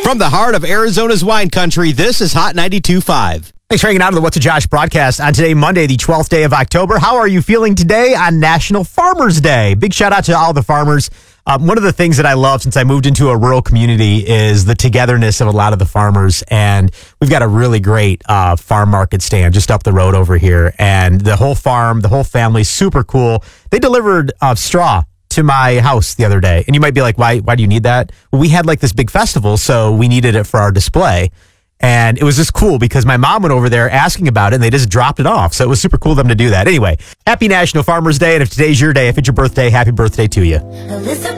From the heart of Arizona's wine country, this is Hot 92.5. Thanks for hanging out on the What's a Josh broadcast on today, Monday, the 12th day of October. How are you feeling today on National Farmers Day? Big shout out to all the farmers. One of the things that I love since I moved into a rural community is the togetherness of a lot of the farmers. And we've got a really great farm market stand just up the road over here. And the whole farm, the whole family, super cool. They delivered straw to my house the other day. And you might be like, why do you need that? Well, we had like this big festival, so we needed it for our display. And it was just cool because my mom went over there asking about it and they just dropped it off. So it was super cool of them to do that. Anyway, happy National Farmers Day. And if today's your day, if it's your birthday, happy birthday to you.